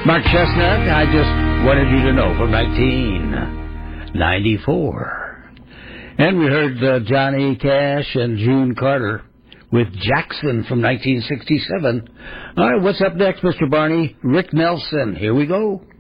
Mark Chestnut, I just wanted you to know, from 1994. And we heard Johnny Cash and June Carter with Jackson from 1967. All right, what's up next, Mr. Barney? Rick Nelson. Here we go.